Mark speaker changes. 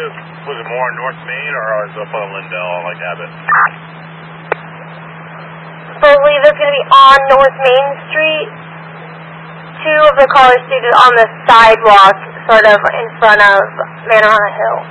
Speaker 1: was it more on North Main or was it up on Lindell, like Abbott?
Speaker 2: I believe it's going to be on North Main Street. Two of the callers stated on the sidewalk, sort of in front of Manor on the Hill.